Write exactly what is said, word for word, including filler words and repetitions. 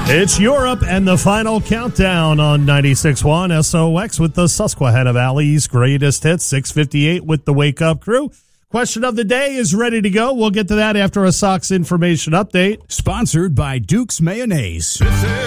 It's Europe and the final countdown on ninety-six point one S O X with the Susquehanna Valley's greatest hits, six fifty-eight with the Wake Up Crew. Question of the day is ready to go. We'll get to that after a Sox information update. Sponsored by Duke's Mayonnaise.